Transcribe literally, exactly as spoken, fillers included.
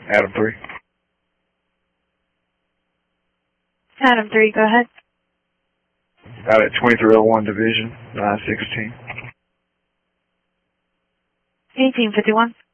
Adam three. Adam three, go ahead. Out at twenty-three oh one Division, nine sixteen. eighteen fifty-one.